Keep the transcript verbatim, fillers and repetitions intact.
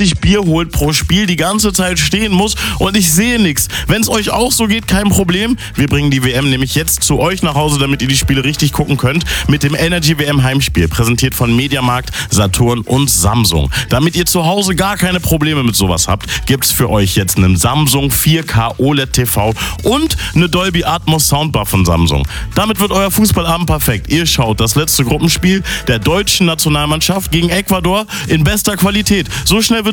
sich Bier holt pro Spiel, die ganze Zeit stehen muss und ich sehe nichts. Wenn es euch auch so geht, kein Problem. Wir bringen die W M nämlich jetzt zu euch nach Hause, damit ihr die Spiele richtig gucken könnt, mit dem Energy W M Heimspiel, präsentiert von Mediamarkt, Saturn und Samsung. Damit ihr zu Hause gar keine Probleme mit sowas habt, gibt's für euch jetzt einen Samsung vier K O L E D T V und eine Dolby Atmos Soundbar von Samsung. Damit wird euer Fußballabend perfekt. Ihr schaut das letzte Gruppenspiel der deutschen Nationalmannschaft gegen Ecuador in bester Qualität. So schnell wird's